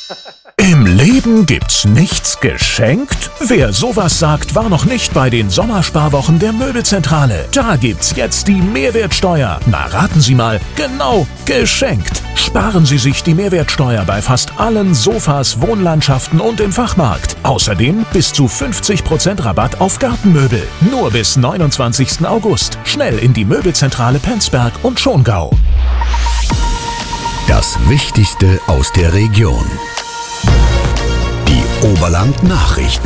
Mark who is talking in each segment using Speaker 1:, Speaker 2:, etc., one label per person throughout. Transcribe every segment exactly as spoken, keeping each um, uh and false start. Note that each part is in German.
Speaker 1: Im Leben gibt's nichts geschenkt? Wer sowas sagt, war noch nicht bei den Sommersparwochen der Möbelzentrale. Da gibt's jetzt die Mehrwertsteuer. Na, raten Sie mal, genau, geschenkt. Sparen Sie sich die Mehrwertsteuer bei fast allen Sofas, Wohnlandschaften und im Fachmarkt. Außerdem bis zu fünfzig Prozent Rabatt auf Gartenmöbel. Nur bis neunundzwanzigsten August. Schnell in die Möbelzentrale Penzberg und Schongau.
Speaker 2: Das Wichtigste aus der Region. Die Oberland-Nachrichten.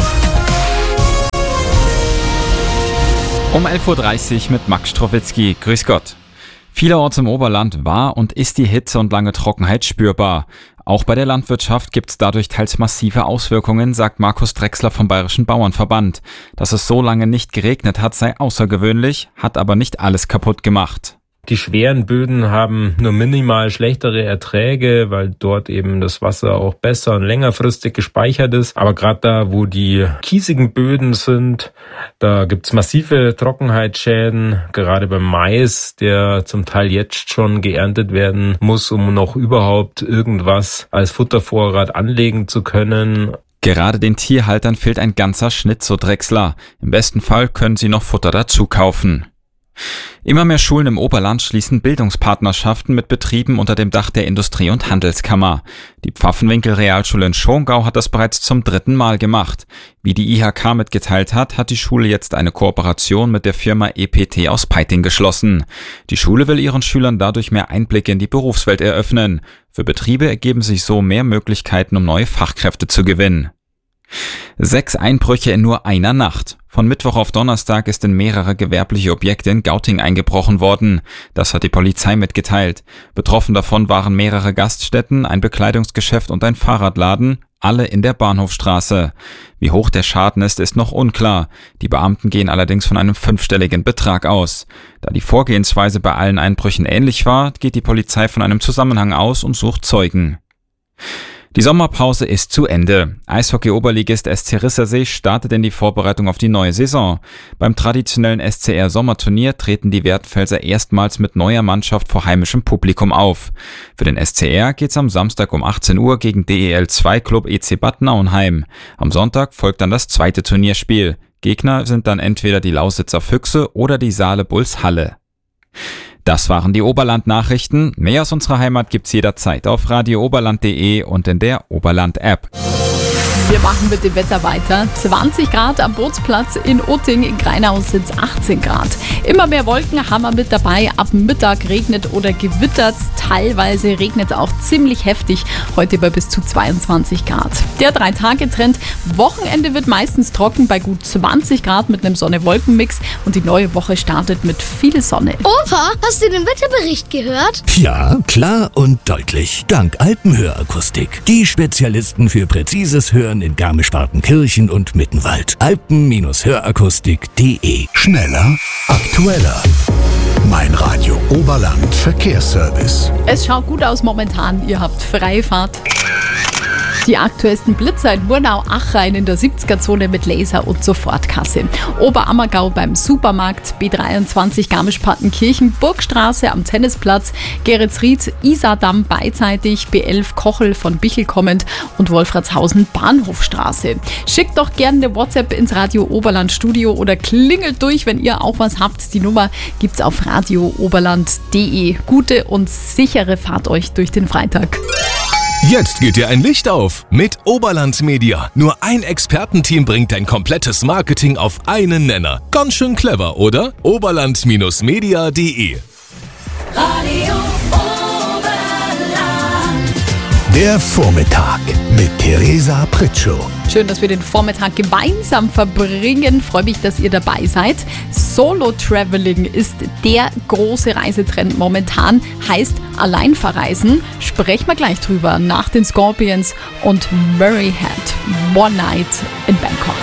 Speaker 3: Um elf Uhr dreißig mit Max Strowitzki. Grüß Gott. Vielerorts im Oberland war und ist die Hitze und lange Trockenheit spürbar. Auch bei der Landwirtschaft gibt es dadurch teils massive Auswirkungen, sagt Markus Drechsler vom Bayerischen Bauernverband. Dass es so lange nicht geregnet hat, sei außergewöhnlich, hat aber nicht alles kaputt gemacht.
Speaker 4: Die schweren Böden haben nur minimal schlechtere Erträge, weil dort eben das Wasser auch besser und längerfristig gespeichert ist. Aber gerade da, wo die kiesigen Böden sind, da gibt's massive Trockenheitsschäden, gerade beim Mais, der zum Teil jetzt schon geerntet werden muss, um noch überhaupt irgendwas als Futtervorrat anlegen zu können.
Speaker 3: Gerade den Tierhaltern fehlt ein ganzer Schnitt, so Drechsler. Im besten Fall können sie noch Futter dazu kaufen. Immer mehr Schulen im Oberland schließen Bildungspartnerschaften mit Betrieben unter dem Dach der Industrie- und Handelskammer. Die Pfaffenwinkel-Realschule in Schongau hat das bereits zum dritten Mal gemacht. Wie die I H K mitgeteilt hat, hat die Schule jetzt eine Kooperation mit der Firma E P T aus Peiting geschlossen. Die Schule will ihren Schülern dadurch mehr Einblicke in die Berufswelt eröffnen. Für Betriebe ergeben sich so mehr Möglichkeiten, um neue Fachkräfte zu gewinnen. Sechs Einbrüche in nur einer Nacht. Von Mittwoch auf Donnerstag ist in mehrere gewerbliche Objekte in Gauting eingebrochen worden. Das hat die Polizei mitgeteilt. Betroffen davon waren mehrere Gaststätten, ein Bekleidungsgeschäft und ein Fahrradladen, alle in der Bahnhofstraße. Wie hoch der Schaden ist, ist noch unklar. Die Beamten gehen allerdings von einem fünfstelligen Betrag aus. Da die Vorgehensweise bei allen Einbrüchen ähnlich war, geht die Polizei von einem Zusammenhang aus und sucht Zeugen. Die Sommerpause ist zu Ende. Eishockey-Oberligist S C Rissersee startet in die Vorbereitung auf die neue Saison. Beim traditionellen S C R-Sommerturnier treten die Werdenfelser erstmals mit neuer Mannschaft vor heimischem Publikum auf. Für den S C R geht's am Samstag um achtzehn Uhr gegen D E L zwei Club E C Bad Nauenheim. Am Sonntag folgt dann das zweite Turnierspiel. Gegner sind dann entweder die Lausitzer Füchse oder die Saale Bulls Halle. Das waren die Oberland-Nachrichten. Mehr aus unserer Heimat gibt's jederzeit auf radio oberland punkt de und in der Oberland-App.
Speaker 5: Wir machen mit dem Wetter weiter. zwanzig Grad am Bootsplatz, in Utting, in Greinau sind es achtzehn Grad. Immer mehr Wolken haben wir mit dabei. Ab Mittag regnet oder gewittert. Teilweise regnet es auch ziemlich heftig. Heute bei bis zu zweiundzwanzig Grad. Der Drei-Tage-Trend. Wochenende wird meistens trocken bei gut zwanzig Grad mit einem Sonne-Wolken-Mix. Und die neue Woche startet mit viel Sonne.
Speaker 6: Opa, hast du den Wetterbericht gehört?
Speaker 2: Ja, klar und deutlich. Dank Alpenhörakustik. Die Spezialisten für präzises Hören in Garmisch-Partenkirchen und Mittenwald. alpen Hörakustik punkt de. Schneller, aktueller. Mein Radio Oberland Verkehrsservice.
Speaker 5: Es schaut gut aus momentan. Ihr habt Freifahrt. Die aktuellsten Blitzer in Murnau-Achrein in der siebziger-Zone mit Laser- und Sofortkasse. Oberammergau beim Supermarkt, B dreiundzwanzig Garmisch-Partenkirchen, Burgstraße am Tennisplatz, Geretsried, Isardamm beidseitig, B elf Kochel von Bichel kommend und Wolfratshausen Bahnhofstraße. Schickt doch gerne eine WhatsApp ins Radio Oberland Studio oder klingelt durch, wenn ihr auch was habt. Die Nummer gibt's auf radio oberland punkt de. Gute und sichere Fahrt euch durch den Freitag.
Speaker 7: Jetzt geht dir ein Licht auf mit Oberland Media. Nur ein Expertenteam bringt dein komplettes Marketing auf einen Nenner. Ganz schön clever, oder? oberland Media punkt de.
Speaker 8: Radio Oberland.
Speaker 2: Der Vormittag mit Theresa Pritschow.
Speaker 5: Schön, dass wir den Vormittag gemeinsam verbringen. Freue mich, dass ihr dabei seid. Solo-Traveling ist der große Reisetrend momentan. Heißt Alleinverreisen. Sprechen wir gleich drüber nach den Scorpions und Murray Head. One Night in Bangkok.